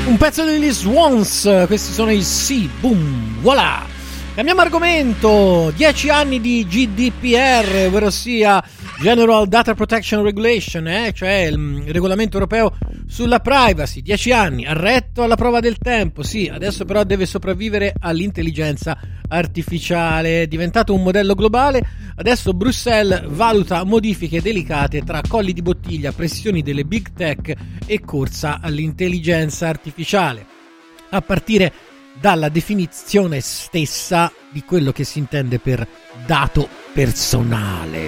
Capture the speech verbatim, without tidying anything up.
Un pezzo degli Swans, questi sono i Sì, boom, voilà. Cambiamo argomento, dieci anni di G D P R, ovvero sia General Data Protection Regulation, eh? Cioè il regolamento europeo sulla privacy. Dieci anni, ha retto alla prova del tempo, sì, adesso però deve sopravvivere all'intelligenza artificiale. È diventato un modello globale, adesso Bruxelles valuta modifiche delicate tra colli di bottiglia, pressioni delle big tech e corsa all'intelligenza artificiale, a partire dalla definizione stessa di quello che si intende per dato personale.